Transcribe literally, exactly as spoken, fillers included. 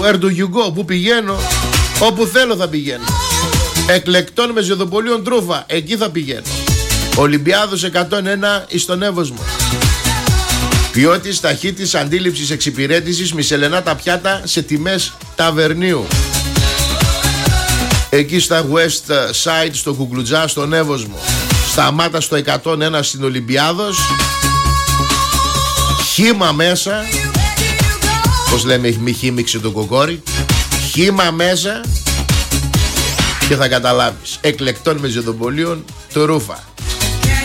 Where do you go? Πού πηγαίνω? Όπου θέλω θα πηγαίνω. Εκλεκτών με Ζεδοπολίων Τρούφα, εκεί θα πηγαίνω. Ολυμπιάδος εκατόν ένα εις τον Εύωσμο. Ποιότης, ταχύτης, αντίληψης, εξυπηρέτησης, μισελενά τα πιάτα σε τιμές ταβερνίου. Εκεί στα West Side, στο Κουκλουτζά, στον Εύωσμο. Σταμάτα στο εκατόν ένα στην Ολυμπιάδος. Χύμα μέσα. Πώς λέμε, μη χύμιξε το κοκόρι. Χύμα μέσα. Και θα καταλάβεις. Εκλεκτών με Ζεδοπολίων Τρούφα.